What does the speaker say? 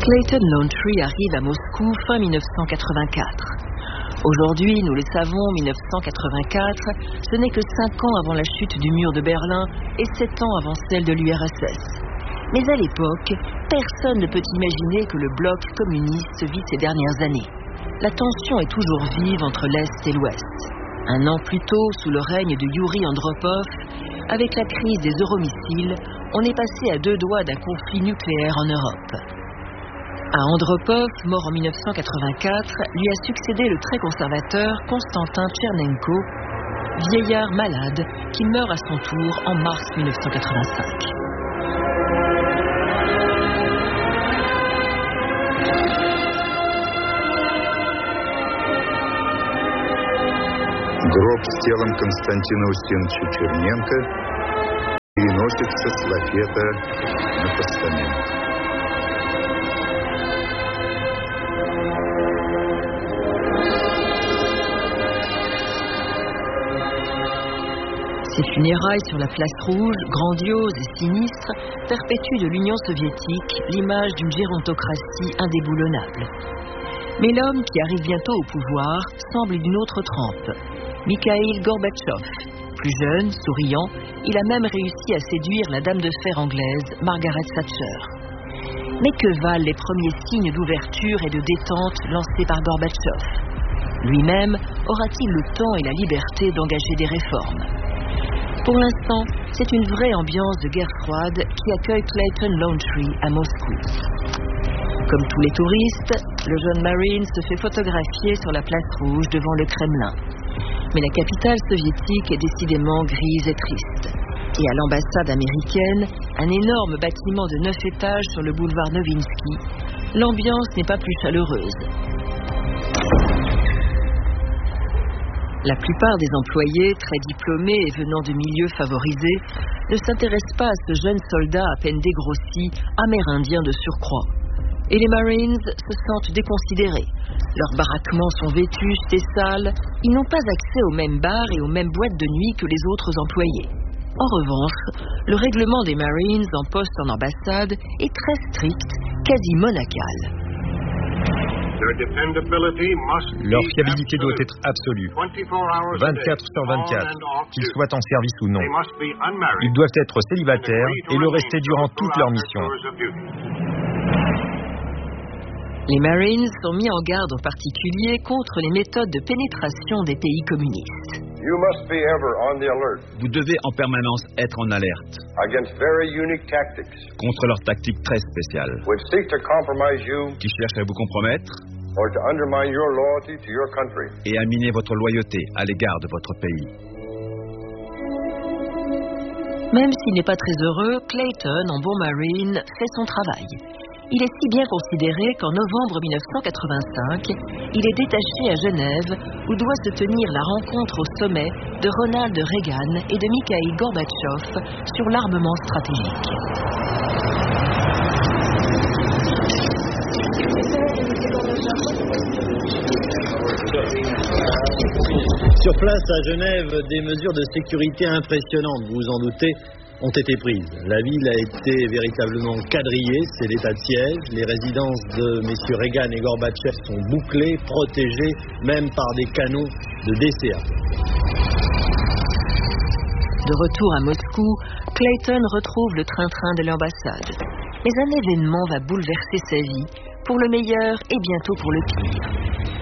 Clayton Laundrie arrive à Moscou fin 1984. Aujourd'hui, nous le savons, 1984, ce n'est que 5 ans avant la chute du mur de Berlin et 7 ans avant celle de l'URSS. Mais à l'époque, personne ne peut imaginer que le bloc communiste vit ces dernières années. La tension est toujours vive entre l'Est et l'Ouest. Un an plus tôt, sous le règne de Yuri Andropov, avec la crise des euromissiles, on est passé à 2 doigts d'un conflit nucléaire en Europe. À Andropov, mort en 1984, lui a succédé le très conservateur Konstantin Tchernenko, vieillard malade qui meurt à son tour en mars 1985. Гроб с телом Константина Устиновича Черненко переносится с лафета на постамент. Ces funérailles sur la place rouge, grandioses et sinistres, perpétuent de l'Union soviétique l'image d'une gérontocratie indéboulonnable. Mais l'homme qui arrive bientôt au pouvoir semble d'une autre trempe. Mikhaïl Gorbatchev. Plus jeune, souriant, il a même réussi à séduire la dame de fer anglaise, Margaret Thatcher. Mais que valent les premiers signes d'ouverture et de détente lancés par Gorbatchev? Lui-même aura-t-il le temps et la liberté d'engager des réformes? Pour l'instant, c'est une vraie ambiance de guerre froide qui accueille Clayton Laundrie à Moscou. Comme tous les touristes, le jeune Marine se fait photographier sur la place rouge devant le Kremlin. Mais la capitale soviétique est décidément grise et triste. Et à l'ambassade américaine, un énorme bâtiment de 9 étages sur le boulevard Novinsky, l'ambiance n'est pas plus chaleureuse. La plupart des employés, très diplômés et venant de milieux favorisés, ne s'intéressent pas à ce jeune soldat à peine dégrossi, amérindien de surcroît. Et les Marines se sentent déconsidérés. Leurs baraquements sont vétustes et sales. Ils n'ont pas accès aux mêmes bars et aux mêmes boîtes de nuit que les autres employés. En revanche, le règlement des Marines en poste en ambassade est très strict, quasi monacal. Leur fiabilité doit être absolue, 24 sur 24, qu'ils soient en service ou non. Ils doivent être célibataires et le rester durant toute leur mission. Les Marines sont mis en garde en particulier contre les méthodes de pénétration des pays communistes. Vous devez en permanence être en alerte contre leurs tactiques très spéciales qui cherchent à vous compromettre et à miner votre loyauté à l'égard de votre pays. Même s'il n'est pas très heureux, Clayton, en bon Marine, fait son travail. Il est si bien considéré qu'en novembre 1985, il est détaché à Genève où doit se tenir la rencontre au sommet de Ronald Reagan et de Mikhaïl Gorbatchev sur l'armement stratégique. Sur place à Genève, des mesures de sécurité impressionnantes, vous vous en doutez, ont été prises. La ville a été véritablement quadrillée, c'est l'état de siège. Les résidences de messieurs Reagan et Gorbatchev sont bouclées, protégées, même par des canons de DCA. De retour à Moscou, Clayton retrouve le train-train de l'ambassade. Mais un événement va bouleverser sa vie, pour le meilleur et bientôt pour le pire.